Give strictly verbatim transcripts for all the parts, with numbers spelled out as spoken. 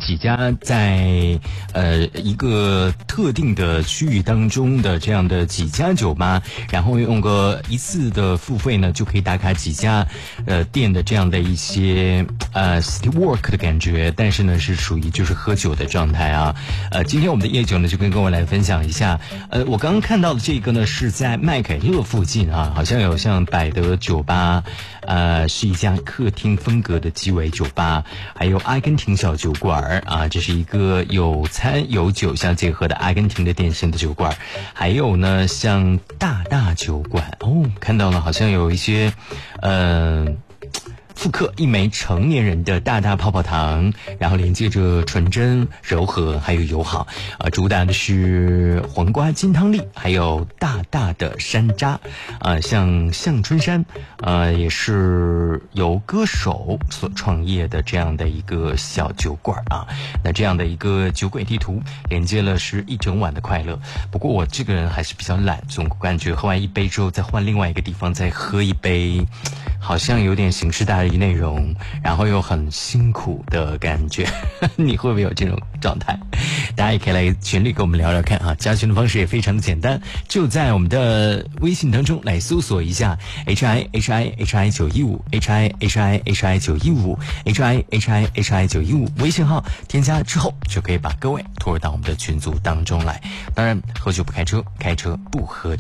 几家在呃一个特定的区域当中的这样的几家酒吧，然后用个一次的付费呢，就可以打卡几家呃店的这样的一些呃 city walk 的感觉，但是呢是属于就是喝酒的状态啊。呃，今天我们的夜酒呢就跟各位来分享一下，呃，我刚刚看到的这个呢是在麦凯乐附近啊，好像有像百德酒吧，呃，是一家客厅风格的鸡尾酒吧，还有阿根廷小酒馆。啊，这是一个有餐有酒相结合的阿根廷的典型的酒馆，还有呢，像大大酒馆哦，看到了，好像有一些，呃。复刻一枚成年人的大大泡泡糖，然后连接着纯真、柔和还有友好，啊，主打的是黄瓜金汤力，还有大大的山楂，啊，像向春山，呃，也是由歌手所创业的这样的一个小酒馆啊。那这样的一个酒鬼地图，连接了是一整晚的快乐。不过我这个人还是比较懒，总感觉喝完一杯之后，再换另外一个地方再喝一杯，好像有点形式大于内容，然后又很辛苦的感觉。你会不会有这种状态？大家也可以来群里跟我们聊聊看啊。加群的方式也非常的简单，就在我们的微信当中来搜索一下 H I H I H I 九一五 H I H I H I 九一五 H I H I H I 九一五 微信号，添加之后就可以把各位拖到我们的群组当中来。当然，喝酒不开车，开车不喝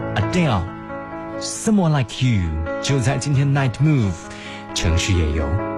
酒。Adele，Someone Like You， 就在今天 Night Move 城市夜游。